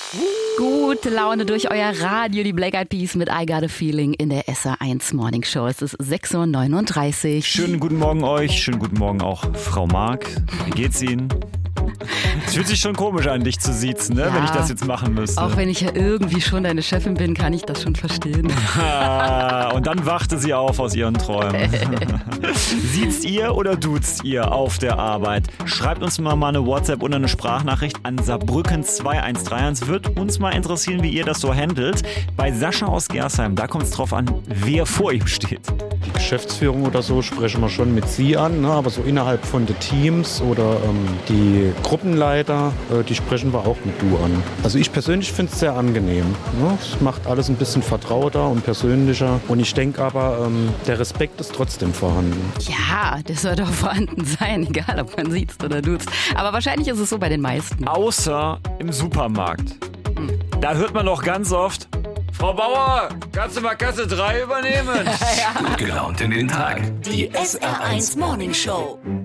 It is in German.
Gute Laune durch euer Radio, die Black Eyed Peas mit I Got a Feeling in der SR1 Morning Show. Es ist 6:39 Uhr. Schönen guten Morgen euch, schönen guten Morgen auch Frau Mark. Wie geht's Ihnen? Es fühlt sich schon komisch an, dich zu siezen, ne? Ja, wenn ich das jetzt machen müsste. Auch wenn ich ja irgendwie schon deine Chefin bin, kann ich das schon verstehen. Und dann wachte sie auf aus ihren Träumen. Siezt ihr oder duzt ihr auf der Arbeit? Schreibt uns mal eine WhatsApp oder eine Sprachnachricht an Saarbrücken 2131. Wird uns mal interessieren, wie ihr das so handelt. Bei Sascha aus Gersheim, da kommt es drauf an, wer vor ihm steht. Die Geschäftsführung oder so sprechen wir schon mit Sie an, ne? Aber so innerhalb von den Teams oder die Gruppenleiter, die sprechen wir auch mit Du an. Also ich persönlich finde es sehr angenehm. Ne? Es macht alles ein bisschen vertrauter und persönlicher. Und ich denke aber, der Respekt ist trotzdem vorhanden. Ja, der soll doch vorhanden sein, egal ob man sieht oder duzt. Aber wahrscheinlich ist es so bei den meisten. Außer im Supermarkt. Da hört man doch ganz oft: Frau Bauer, kannst du mal Kasse 3 übernehmen? Gut gelaunt in den Tag. Die SR1 Morning Show.